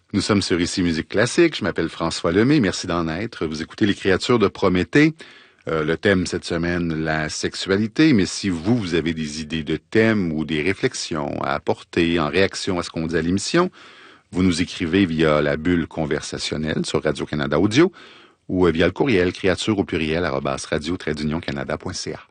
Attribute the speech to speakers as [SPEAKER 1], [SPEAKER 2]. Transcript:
[SPEAKER 1] Nous sommes sur Ici Musique Classique. Je m'appelle François Lemay. Merci d'en être. Vous écoutez Les Créatures de Prométhée. Le thème cette semaine, la sexualité. Mais si vous avez des idées de thèmes ou des réflexions à apporter en réaction à ce qu'on dit à l'émission, vous nous écrivez via la bulle conversationnelle sur Radio-Canada Audio ou via le courriel créature au pluriel @radio-canada.ca.